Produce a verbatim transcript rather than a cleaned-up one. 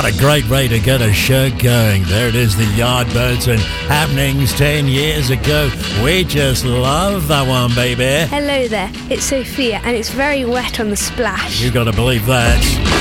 What a great way to get a show going. There it is, the Yardbirds and Happenings ten years ago. We just love that one, baby. Hello there, it's Sophia and it's very wet on the splash. You gotta believe that.